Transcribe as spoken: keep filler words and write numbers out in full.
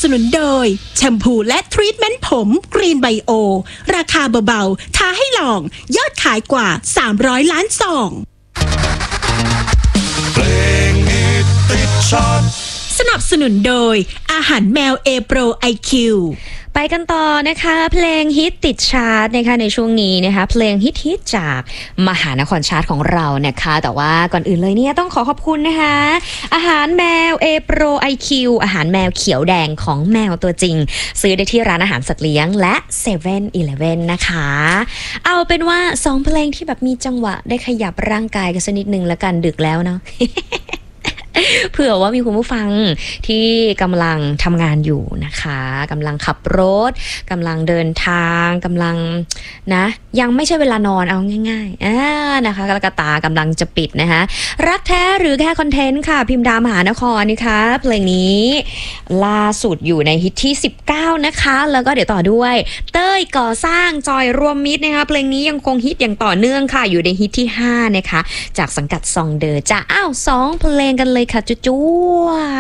นุนโดยแชมพูและทรีทเมนต์ผมกรีนไบโอราคาเบาๆท้าให้ลองยอดขายกว่าสามร้อยล้านซองเพลงฮิตติดชาร์ตสนับสนุนโดยอาหารแมวเอโปรไอคิวไปกันต่อนะคะเพลงฮิตติดชาร์ตนะคะในช่วงนี้นะคะเพลงฮิตฮิตจากมหานครชาร์ตของเรานะคะแต่ว่าก่อนอื่นเลยเนี่ยต้องขอขอบคุณนะคะอาหารแมวเอโปรไอคิวอาหารแมวเขียวแดงของแมวตัวจริงซื้อได้ที่ร้านอาหารสัตว์เลี้ยงและเซเว่นอีเลฟเว่นนะคะเอาเป็นว่าสองเพลงที่แบบมีจังหวะได้ขยับร่างกายกันสักนิดนึงแล้วกันดึกแล้วเนาะ เผื่อว่ามีคุณผู้ฟังที่กำลังทำงานอยู่นะคะกำลังขับรถกำลังเดินทางกำลังนะยังไม่ใช่เวลานอนเอาง่ายๆอ่านะคะกระกตากำลังจะปิดนะคะรักแท้หรือแค่คอนเทนต์ค่ะพิมพ์ดามหานครนะคะเพลงนี้ล่าสุดอยู่ในฮิตที่สิบเก้านะคะแล้วก็เดี๋ยวต่อด้วยเต้ยก่อสร้างจอยรวมมิตรนะคะเพลงนี้ยังคงฮิตอย่างต่อเนื่องค่ะอยู่ในฮิตที่ห้านะคะจากสังกัดซองเดอร์จ้าอ้าวสองเพลงกันเลยค่ะจุ๊